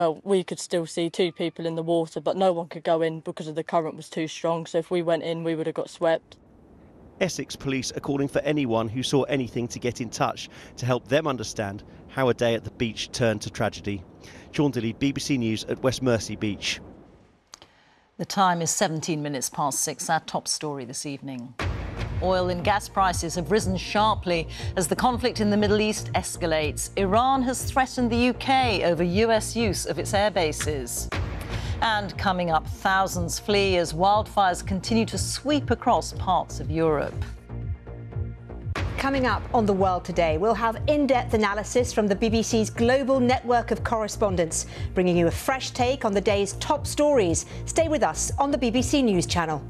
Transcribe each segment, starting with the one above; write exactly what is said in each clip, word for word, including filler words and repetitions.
Well, we could still see two people in the water, but no one could go in because of the current was too strong. So if we went in, we would have got swept. Essex Police are calling for anyone who saw anything to get in touch to help them understand how a day at the beach turned to tragedy. Sean Dilly, B B C News at West Mersey Beach. The time is seventeen minutes past six. Our top story this evening. Oil and gas prices have risen sharply as the conflict in the Middle East escalates. Iran has threatened the U K over U S use of its air bases. And coming up, thousands flee as wildfires continue to sweep across parts of Europe. Coming up on The World Today, we'll have in-depth analysis from the B B C's global network of correspondents, bringing you a fresh take on the day's top stories. Stay with us on the B B C News Channel.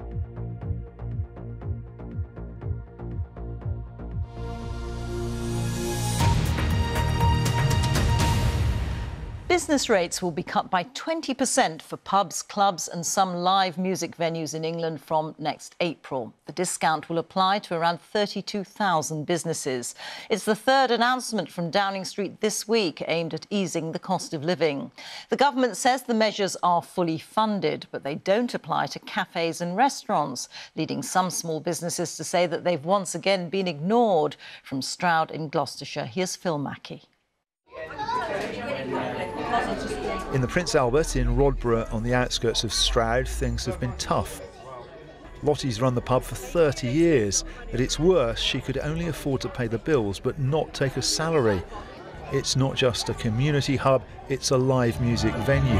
Business rates will be cut by twenty percent for pubs, clubs and some live music venues in England from next April. The discount will apply to around thirty-two thousand businesses. It's the third announcement from Downing Street this week aimed at easing the cost of living. The government says the measures are fully funded, but they don't apply to cafes and restaurants, leading some small businesses to say that they've once again been ignored. From Stroud in Gloucestershire, here's Phil Mackey. In the Prince Albert in Rodborough on the outskirts of Stroud, things have been tough. Lottie's run the pub for thirty years. At its worst, she could only afford to pay the bills but not take a salary. It's not just a community hub, it's a live music venue.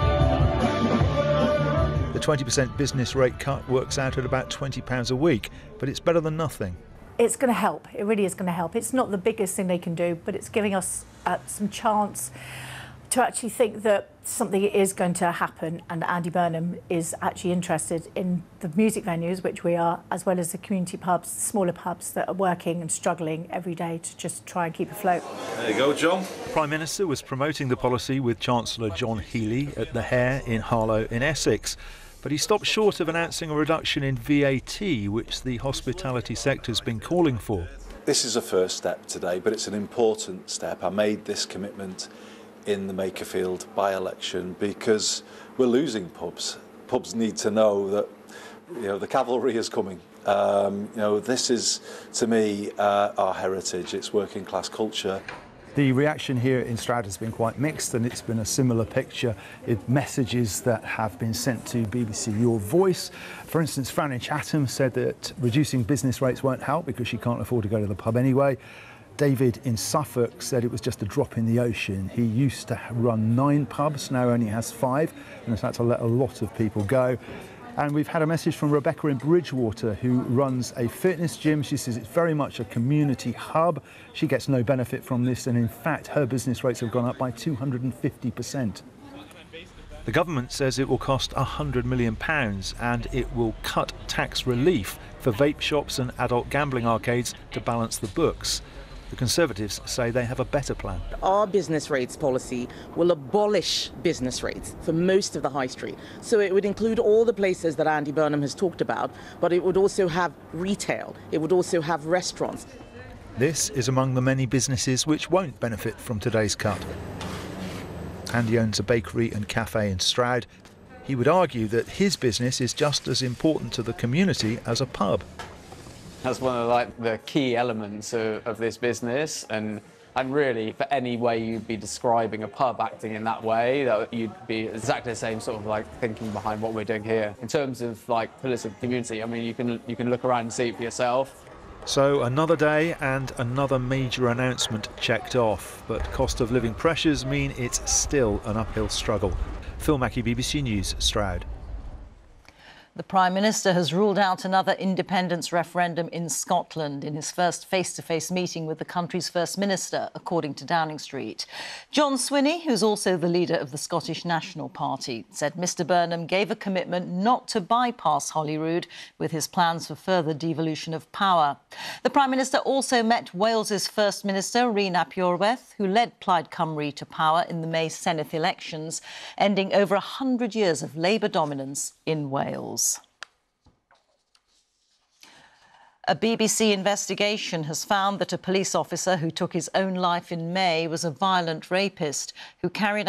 The twenty percent business rate cut works out at about twenty pounds a week, but it's better than nothing. It's going to help. It really is going to help. It's not the biggest thing they can do, but it's giving us uh, some chance to actually think that something is going to happen, and Andy Burnham is actually interested in the music venues, which we are, as well as the community pubs, smaller pubs that are working and struggling every day to just try and keep afloat. There you go, John. The Prime Minister was promoting the policy with Chancellor John Healey at the Hare in Harlow in Essex. But he stopped short of announcing a reduction in V A T, which the hospitality sector has been calling for. This is a first step today, but it's an important step. I made this commitment in the Makerfield by-election because we're losing pubs. Pubs need to know that, you know, the cavalry is coming. Um, you know, this is, to me, uh, our heritage. It's working class culture. The reaction here in Stroud has been quite mixed, and it's been a similar picture with messages that have been sent to B B C Your Voice. For instance, Fran in Chatham said that reducing business rates won't help because she can't afford to go to the pub anyway. David in Suffolk said it was just a drop in the ocean. He used to run nine pubs, now only has five, and has had to let a lot of people go. And we've had a message from Rebecca in Bridgewater, who runs a fitness gym. She says it's very much a community hub. She gets no benefit from this, and in fact, her business rates have gone up by two hundred fifty percent. The government says it will cost one hundred million pounds, and it will cut tax relief for vape shops and adult gambling arcades to balance the books. The Conservatives say they have a better plan. Our business rates policy will abolish business rates for most of the high street. So it would include all the places that Andy Burnham has talked about, but it would also have retail, it would also have restaurants. This is among the many businesses which won't benefit from today's cut. Andy owns a bakery and cafe in Stroud. He would argue that his business is just as important to the community as a pub. That's one of like the key elements of, of this business, and and really for any way you'd be describing a pub acting in that way, that you'd be exactly the same sort of like thinking behind what we're doing here. In terms of like pillars of community, I mean you can you can look around and see it for yourself. So another day and another major announcement checked off, but cost of living pressures mean it's still an uphill struggle. Phil Mackey, B B C News, Stroud. The Prime Minister has ruled out another independence referendum in Scotland in his first face-to-face meeting with the country's First Minister, according to Downing Street. John Swinney, who's also the leader of the Scottish National Party, said Mr Burnham gave a commitment not to bypass Holyrood with his plans for further devolution of power. The Prime Minister also met Wales's First Minister, Rhun ap Iorwerth, who led Plaid Cymru to power in the May Senedd elections, ending over a hundred years of Labour dominance in Wales. A B B C investigation has found that a police officer who took his own life in May was a violent rapist who carried